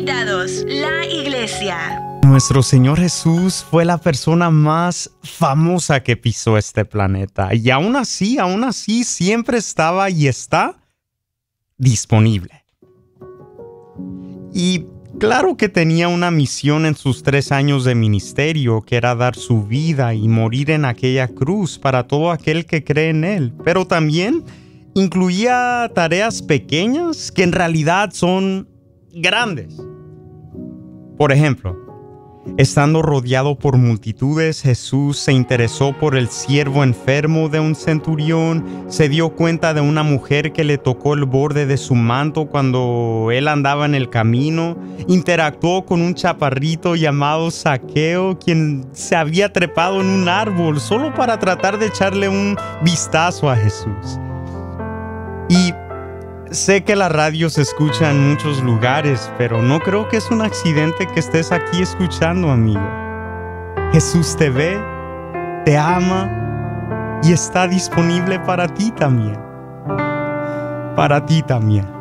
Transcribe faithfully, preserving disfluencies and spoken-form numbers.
Conectados, la iglesia. Nuestro Señor Jesús fue la persona más famosa que pisó este planeta. Y aún así, aún así, siempre estaba y está disponible. Y claro que tenía una misión en sus tres años de ministerio, que era dar su vida y morir en aquella cruz para todo aquel que cree en Él. Pero también incluía tareas pequeñas que en realidad son grandes. Por ejemplo, estando rodeado por multitudes, Jesús se interesó por el siervo enfermo de un centurión, se dio cuenta de una mujer que le tocó el borde de su manto cuando él andaba en el camino, interactuó con un chaparrito llamado Zaqueo, quien se había trepado en un árbol solo para tratar de echarle un vistazo a Jesús. Y sé que la radio se escucha en muchos lugares, pero no creo que es un accidente que estés aquí escuchando, amigo. Jesús te ve, te ama y está disponible para ti también. Para ti también.